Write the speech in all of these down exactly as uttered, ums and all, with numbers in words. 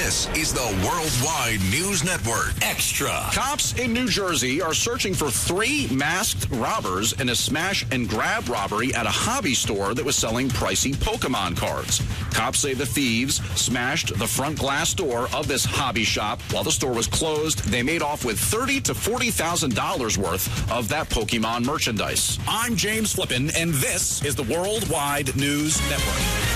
This is the Worldwide News Network. Extra. Cops in New Jersey are searching for three masked robbers in a smash and grab robbery at a hobby store that was selling pricey Pokemon cards. Cops say the thieves smashed the front glass door of this hobby shop. While the store was closed, they made off with thirty thousand to forty thousand dollars worth of that Pokemon merchandise. I'm James Flippin, and this is the Worldwide News Network.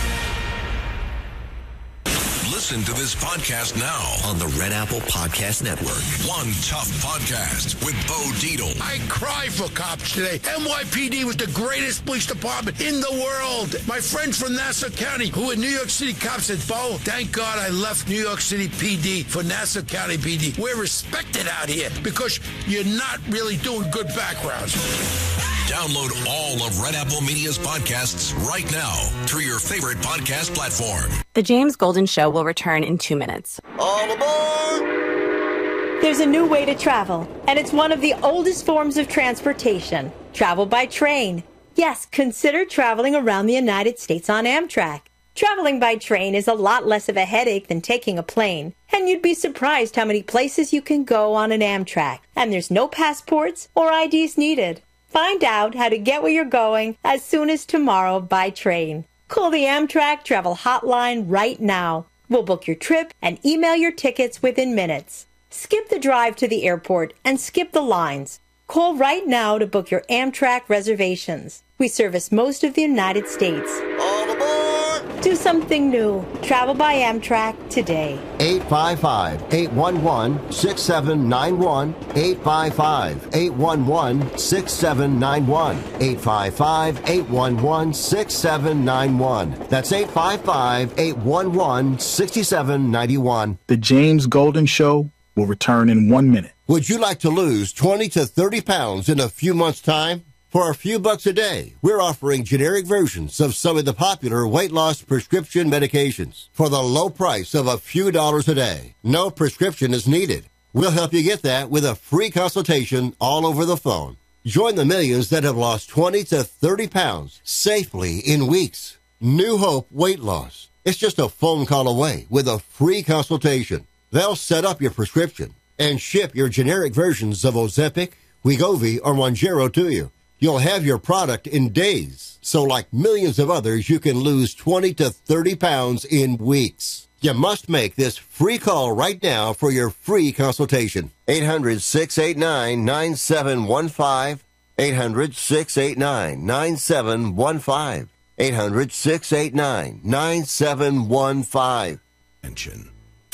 Listen to this podcast now on the Red Apple Podcast Network. One Tough Podcast with Bo Dietl. I cry for cops today. N Y P D was the greatest police department in the world. My friend from Nassau County, who in New York City cops said, Bo, thank God I left New York City P D for Nassau County P D. We're respected out here because you're not really doing good backgrounds. Download all of Red Apple Media's podcasts right now through your favorite podcast platform. The James Golden Show will return in two minutes. All aboard! There's a new way to travel, and it's one of the oldest forms of transportation. Travel by train. Yes, consider traveling around the United States on Amtrak. Traveling by train is a lot less of a headache than taking a plane, and you'd be surprised how many places you can go on an Amtrak, and there's no passports or I Ds needed. Find out how to get where you're going as soon as tomorrow by train. Call the Amtrak Travel Hotline right now. We'll book your trip and email your tickets within minutes. Skip the drive to the airport and skip the lines. Call right now to book your Amtrak reservations. We service most of the United States. All aboard! Do something new. Travel by Amtrak today. eight five five, eight one one, six seven nine one. eight five five, eight one one, six seven nine one. eight five five, eight one one, six seven nine one. That's eight five five, eight one one, six seven nine one. The James Golden Show will return in one minute. Would you like to lose twenty to thirty pounds in a few months' time? For a few bucks a day, we're offering generic versions of some of the popular weight loss prescription medications for the low price of a few dollars a day. No prescription is needed. We'll help you get that with a free consultation all over the phone. Join the millions that have lost twenty to thirty pounds safely in weeks. New Hope Weight Loss. It's just a phone call away with a free consultation. They'll set up your prescription and ship your generic versions of Ozempic, Wegovy, or Mounjaro to you. You'll have your product in days. So like millions of others, you can lose twenty to thirty pounds in weeks. You must make this free call right now for your free consultation. eight hundred, six eight nine, nine seven one five. eight hundred, six eight nine, nine seven one five. eight hundred, six eight nine, nine seven one five. Mention.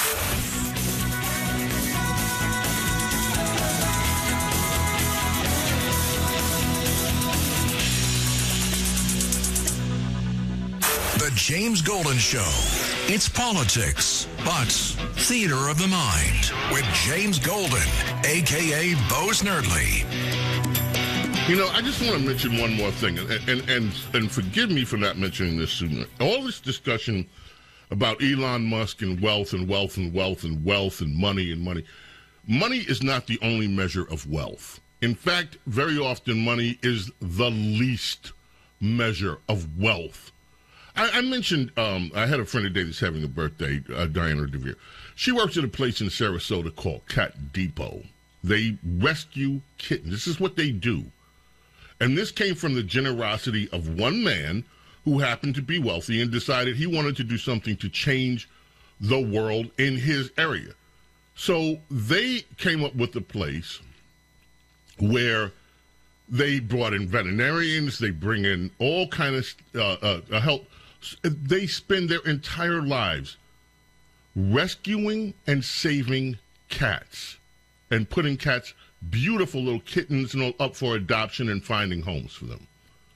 The James Golden Show. It's politics, but theater of the mind with James Golden, a k a. Bo Snerdley. You know, I just want to mention one more thing, and and, and, and forgive me for not mentioning this sooner. All this discussion about Elon Musk and wealth and wealth and wealth and wealth and money and money. Money is not the only measure of wealth. In fact, very often money is the least measure of wealth. I, I mentioned, um, I had a friend today that's having a birthday, uh, Diana DeVere. She works at a place in Sarasota called Cat Depot. They rescue kittens. This is what they do. And this came from the generosity of one man who happened to be wealthy and decided he wanted to do something to change the world in his area. So they came up with a place where they brought in veterinarians, they bring in all kind of uh, uh, help. They spend their entire lives rescuing and saving cats and putting cats, beautiful little kittens, and all up for adoption and finding homes for them.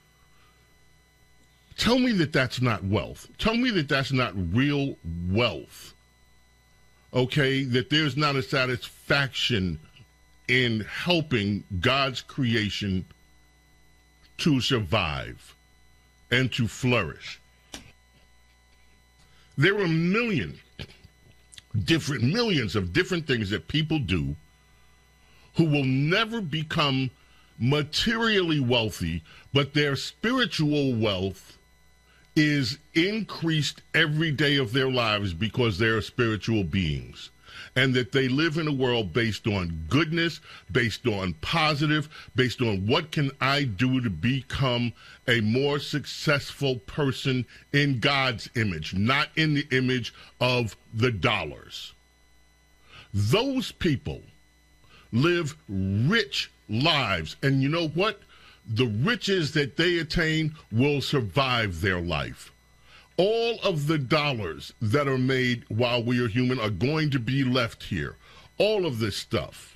Tell me that that's not wealth. Tell me that that's not real wealth. Okay, that there's not a satisfaction in helping God's creation to survive and to flourish. There are a million different, millions of different things that people do who will never become materially wealthy, but their spiritual wealth is increased every day of their lives because they are spiritual beings, and that they live in a world based on goodness, based on positive, based on what can I do to become a more successful person in God's image, not in the image of the dollars. Those people live rich lives, and you know what? The riches that they attain will survive their life. All of the dollars that are made while we are human are going to be left here. All of this stuff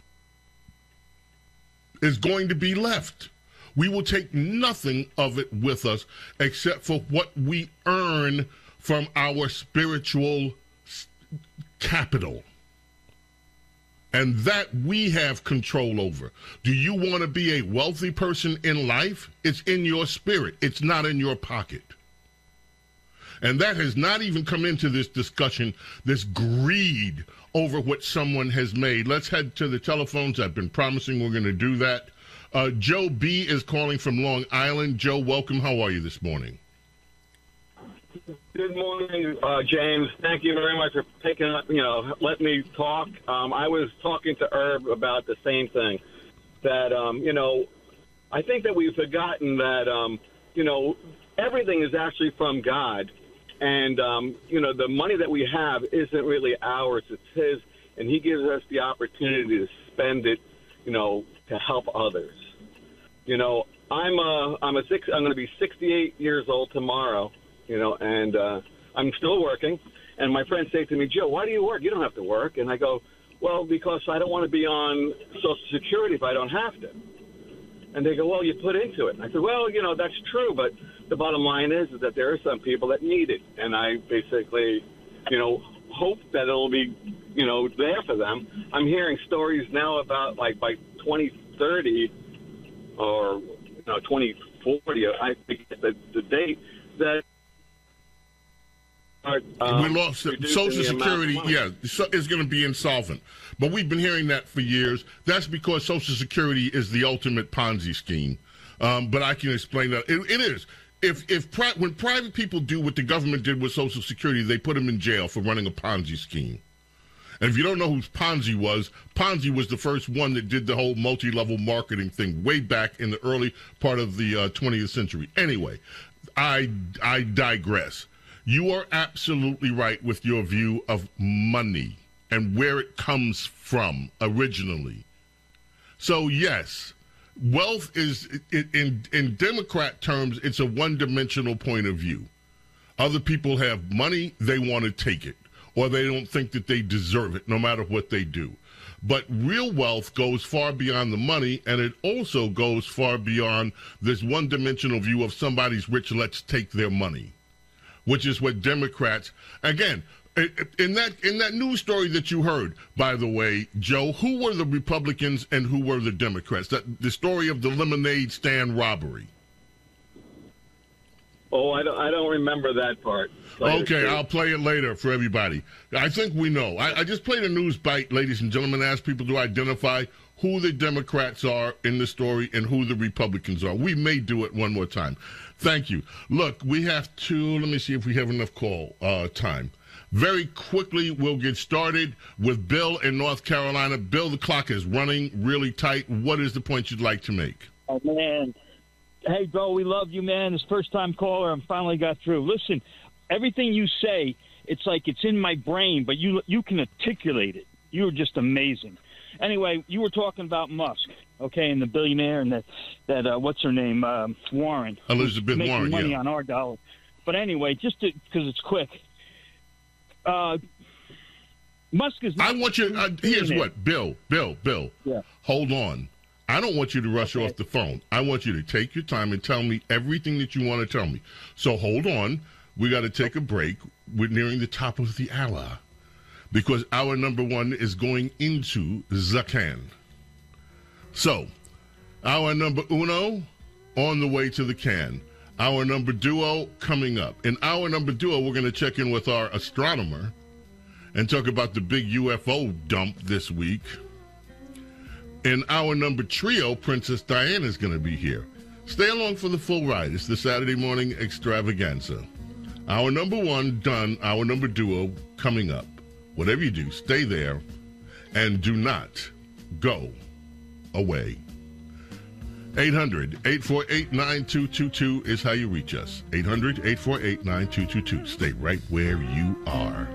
is going to be left. We will take nothing of it with us except for what we earn from our spiritual capital. And that we have control over. Do you want to be a wealthy person in life? It's in your spirit. It's not in your pocket. And that has not even come into this discussion, this greed over what someone has made. Let's head to the telephones. I've been promising we're going to do that. Uh, Joe B. is calling from Long Island. Joe, welcome. How are you this morning? Good morning, uh, James. Thank you very much for taking up, you know, let me talk. Um, I was talking to Herb about the same thing, that, um, you know, I think that we've forgotten that, um, you know, everything is actually from God. And, um, you know, the money that we have isn't really ours. It's his, and he gives us the opportunity to spend it, you know, to help others. You know, I'm, uh, I'm, a six, I'm going to be sixty-eight years old tomorrow. You know, and uh, I'm still working. And my friends say to me, Joe, why do you work? You don't have to work. And I go, well, because I don't want to be on Social Security if I don't have to. And they go, well, you put into it. And I said, well, you know, that's true. But the bottom line is, is that there are some people that need it. And I basically, you know, hope that it'll be, you know, there for them. I'm hearing stories now about, like, by twenty thirty or, you know, twenty forty, I think the, the date, that Um, we lost Social Security, yeah, is going to be insolvent. But we've been hearing that for years. That's because Social Security is the ultimate Ponzi scheme. Um, but I can explain that. It, it is. If if pri- when private people do what the government did with Social Security, they put them in jail for running a Ponzi scheme. And if you don't know who Ponzi was, Ponzi was the first one that did the whole multi-level marketing thing way back in the early part of the uh, twentieth century. Anyway, I I digress. You are absolutely right with your view of money and where it comes from originally. So, yes, wealth is, in, in Democrat terms, it's a one-dimensional point of view. Other people have money, they want to take it, or they don't think that they deserve it, no matter what they do. But real wealth goes far beyond the money, and it also goes far beyond this one-dimensional view of somebody's rich, let's take their money. Which is what Democrats, again, in that in that news story that you heard, by the way, Joe, who were the Republicans and who were the Democrats? That, the story of the lemonade stand robbery. Oh, I don't, I don't remember that part. Okay, I'll play it later for everybody. I think we know. I, I just played a news bite, ladies and gentlemen, asked people to identify who the Democrats are in the story and who the Republicans are. We may do it one more time. Thank you. Look, we have to, let me see if we have enough call uh, time. Very quickly, we'll get started with Bill in North Carolina. Bill, the clock is running really tight. What is the point you'd like to make? Oh, man. Hey, Bill, we love you, man. This first-time caller, I finally got through. Listen, everything you say, it's like it's in my brain, but you you can articulate it. You're just amazing. Anyway, you were talking about Musk, okay, and the billionaire and that, that uh, what's her name, um, Warren. Elizabeth making Warren, money yeah. on our dollar. But anyway, just because it's quick, uh, Musk is not... I want you, uh, here's what, Bill, Bill, Bill, yeah. Hold on. I don't want you to rush okay. off the phone. I want you to take your time and tell me everything that you want to tell me. So hold on. We got to take a break. We're nearing the top of the hour. Because our number one is going into Zakan. So, our number uno on the way to the can. Our number duo coming up. In our number duo, we're going to check in with our astronomer and talk about the big U F O dump this week. In our number trio, Princess Diana is going to be here. Stay along for the full ride. It's the Saturday morning extravaganza. Our number one done, our number duo coming up. Whatever you do, stay there and do not go away. eight hundred, eight four eight, nine two two two is how you reach us. eight hundred, eight four eight, nine two two two. Stay right where you are.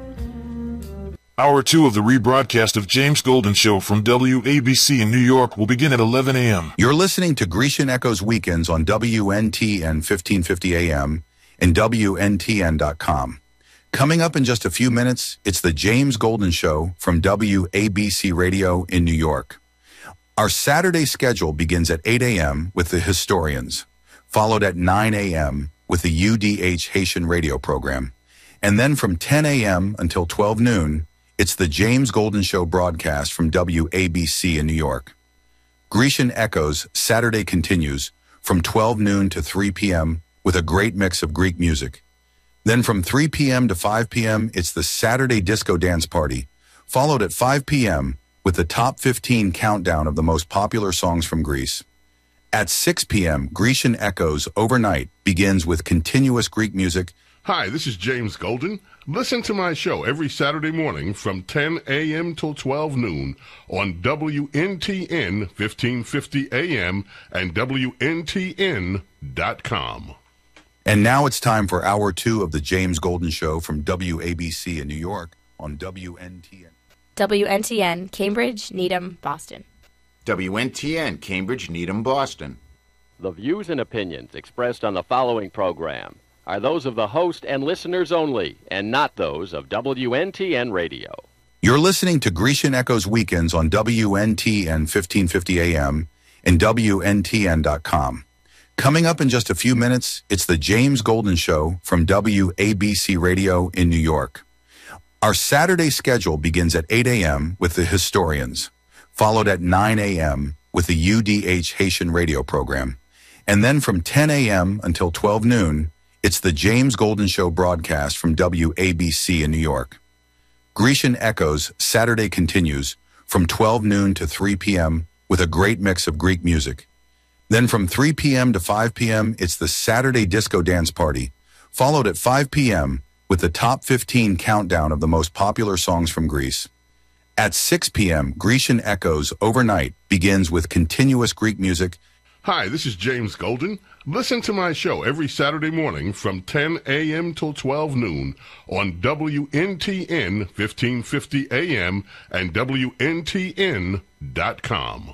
Hour two of the rebroadcast of James Golden Show from W A B C in New York will begin at eleven a.m. You're listening to Grecian Echoes Weekends on W N T N fifteen fifty A M and W N T N dot com. Coming up in just a few minutes, it's the James Golden Show from W A B C Radio in New York. Our Saturday schedule begins at eight a.m. with the Historians, followed at nine a.m. with the U D H Haitian radio program. And then from ten a.m. until twelve noon, it's the James Golden Show broadcast from W A B C in New York. Grecian Echoes Saturday continues from twelve noon to three p.m. with a great mix of Greek music. Then from three p.m. to five p.m., it's the Saturday Disco Dance Party, followed at five p.m. with the top fifteen countdown of the most popular songs from Greece. At six p.m., Grecian Echoes Overnight begins with continuous Greek music. Hi, this is James Golden. Listen to my show every Saturday morning from ten a.m. till twelve noon on W N T N fifteen fifty A M and W N T N dot com. And now it's time for Hour two of the James Golden Show from W A B C in New York on W N T N. W N T N, Cambridge, Needham, Boston. W N T N, Cambridge, Needham, Boston. The views and opinions expressed on the following program are those of the host and listeners only, and not those of W N T N Radio. You're listening to Grecian Echoes Weekends on W N T N fifteen fifty A M and W N T N dot com. Coming up in just a few minutes, it's the James Golden Show from W A B C Radio in New York. Our Saturday schedule begins at eight a.m. with the Historians, followed at nine a.m. with the U D H Haitian radio program. And then from ten a.m. until twelve noon, it's the James Golden Show broadcast from W A B C in New York. Grecian Echoes Saturday continues from twelve noon to three p.m. with a great mix of Greek music. Then from three p.m. to five p.m., it's the Saturday Disco Dance Party, followed at five p.m. with the top fifteen countdown of the most popular songs from Greece. At six p.m., Grecian Echoes Overnight begins with continuous Greek music. Hi, this is James Golden. Listen to my show every Saturday morning from ten a.m. till twelve noon on W N T N fifteen fifty A M and W N T N dot com.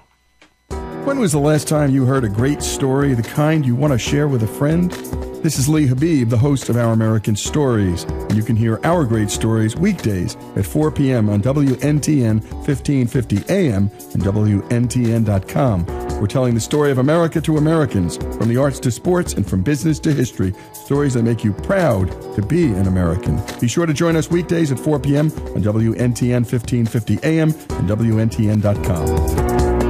When was the last time you heard a great story, the kind you want to share with a friend? This is Lee Habib, the host of Our American Stories, and you can hear our great stories weekdays at four p.m. on W N T N fifteen fifty A M and W N T N dot com. We're telling the story of America to Americans, from the arts to sports and from business to history, stories that make you proud to be an American. Be sure to join us weekdays at four p.m. on W N T N fifteen fifty A M and W N T N dot com.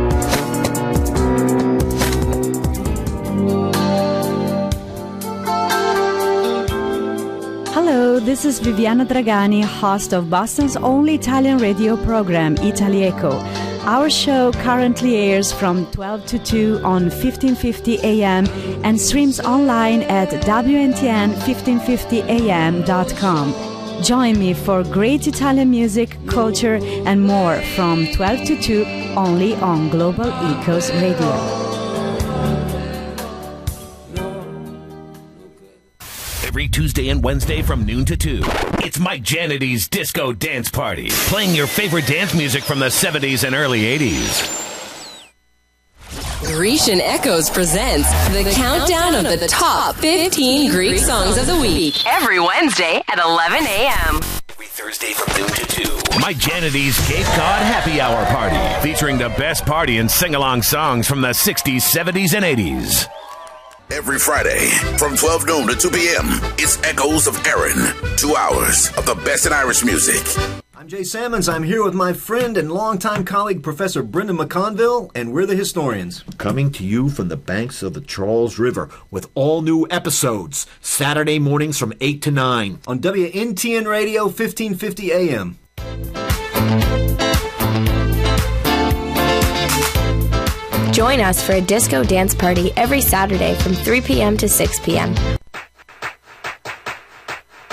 Hello, this is Viviana Dragani, host of Boston's only Italian radio program, Italy Echo. Our show currently airs from twelve to two on fifteen fifty A M and streams online at W N T N fifteen fifty A M dot com. Join me for great Italian music, culture, and more from twelve to two only on Global Echoes Radio. Every Tuesday and Wednesday from noon to two, it's Mike Janity's Disco Dance Party, playing your favorite dance music from the seventies and early eighties. Grecian Echoes presents the, the countdown, countdown of the top fifteen Greek songs of the week. Every Wednesday at eleven a.m. Every Thursday from noon to two, Mike Janity's Cape Cod Happy Hour Party, featuring the best party and sing-along songs from the sixties, seventies, and eighties. Every Friday from twelve noon to two p.m., it's Echoes of Erin. Two hours of the best in Irish music. I'm Jay Sammons. I'm here with my friend and longtime colleague, Professor Brendan McConville, and we're the Historians. Coming to you from the banks of the Charles River with all new episodes, Saturday mornings from eight to nine. On W N T N Radio, fifteen fifty A M. Join us for a disco dance party every Saturday from three p.m. to six p.m.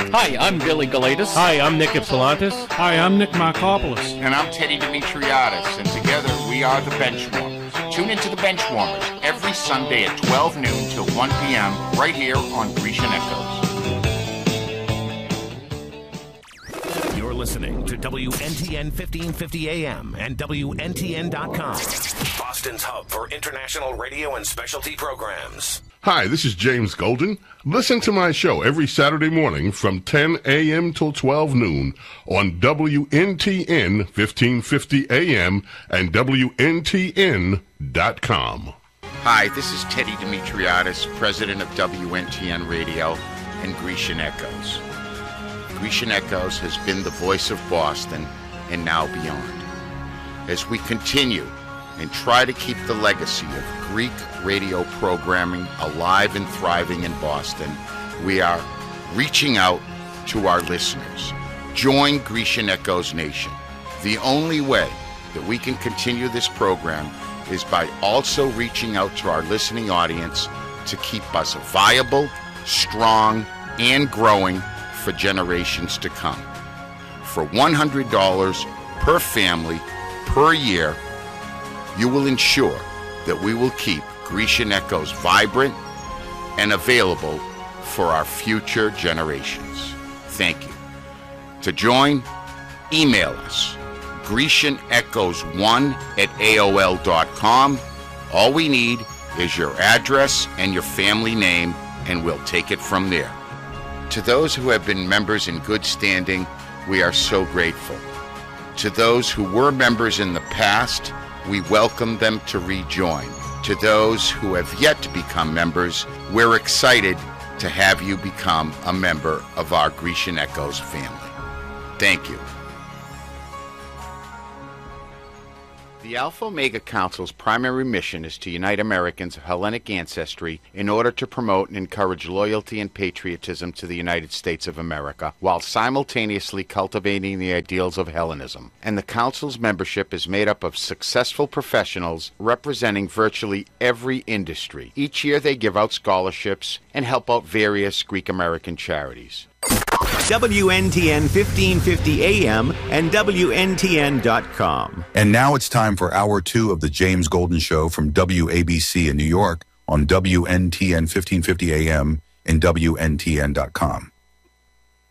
Hi, I'm Billy Galatis. Hi, I'm Nick Ypsilantis. Hi, I'm Nick Markopoulos. And I'm Teddy Dimitriadis, and together we are the Benchwarmers. Tune into the Benchwarmers every Sunday at twelve noon till one p.m. right here on Grecian Echoes. You're listening to W N T N fifteen fifty A M and W N T N dot com, Boston's hub for international radio and specialty programs. Hi, this is James Golden. Listen to my show every Saturday morning from ten a.m. till twelve noon on W N T N fifteen fifty A M and W N T N dot com. Hi, this is Teddy Dimitriadis, president of W N T N Radio and Grecian Echoes. Grecian Echoes has been the voice of Boston and now beyond. As we continue and try to keep the legacy of Greek radio programming alive and thriving in Boston, we are reaching out to our listeners. Join Grecian Echoes Nation. The only way that we can continue this program is by also reaching out to our listening audience to keep us viable, strong, and growing for generations to come. For one hundred dollars per family per year, you will ensure that we will keep Grecian Echoes vibrant and available for our future generations. Thank you. To join, email us, Grecian Echoes one at A O L dot com. All we need is your address and your family name, and we'll take it from there. To those who have been members in good standing, we are so grateful. To those who were members in the past, we welcome them to rejoin. To those who have yet to become members, we're excited to have you become a member of our Grecian Echoes family. Thank you. The Alpha Omega Council's primary mission is to unite Americans of Hellenic ancestry in order to promote and encourage loyalty and patriotism to the United States of America, while simultaneously cultivating the ideals of Hellenism. And the Council's membership is made up of successful professionals representing virtually every industry. Each year they give out scholarships and help out various Greek American charities. W N T N fifteen fifty A M and W N T N dot com. And now it's time for hour two of the James Golden Show from W A B C in New York on W N T N fifteen fifty A M and W N T N dot com.